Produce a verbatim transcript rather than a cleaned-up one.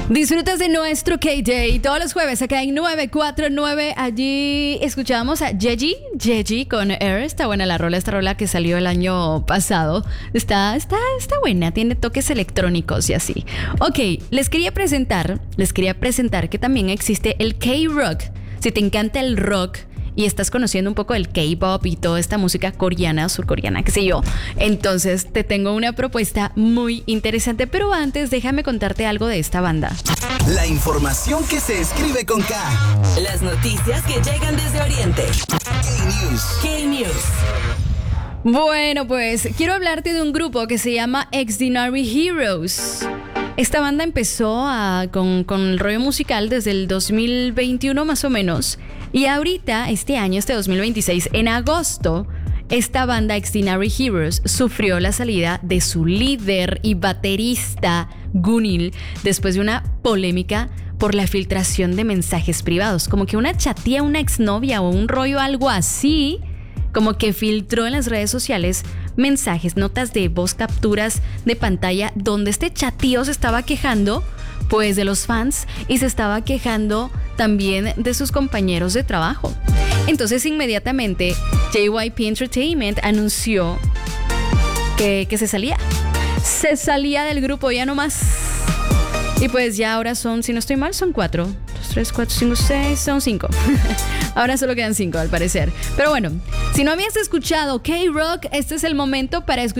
Disfrutas de nuestro K-Day todos los jueves acá en nueve cuatro nueve. Allí escuchábamos a Yeji, Yeji con Air. Está buena la rola, esta rola que salió el año pasado. Está, está, está buena, tiene toques electrónicos y así. Ok, les quería presentar, les quería presentar que también existe el K-Rock. Si te encanta el rock y estás conociendo un poco del K-pop y toda esta música coreana, surcoreana, qué sé yo, entonces te tengo una propuesta muy interesante. Pero antes, déjame contarte algo de esta banda. La información que se escribe con K. Las noticias que llegan desde Oriente. K-News. K-News. Bueno, pues quiero hablarte de un grupo que se llama Extraordinary Heroes. Esta banda empezó a, con, con el rollo musical desde el dos mil veintiuno más o menos. Y ahorita, este año, este dos mil veintiséis, en agosto, esta banda Extraordinary Heroes sufrió la salida de su líder y baterista Gunil después de una polémica por la filtración de mensajes privados. Como que una chatía, una exnovia o un rollo, algo así, como que filtró en las redes sociales mensajes, notas de voz, capturas de pantalla, donde este chatío se estaba quejando pues de los fans y se estaba quejando también de sus compañeros de trabajo. Entonces inmediatamente J Y P Entertainment anunció que, que se salía. Se salía del grupo, ya no más. Y pues ya ahora son, si no estoy mal, son cuatro. Dos, tres, cuatro, cinco, seis, son cinco. Ahora solo quedan cinco al parecer. Pero bueno, si no habías escuchado K-Rock, este es el momento para escuchar.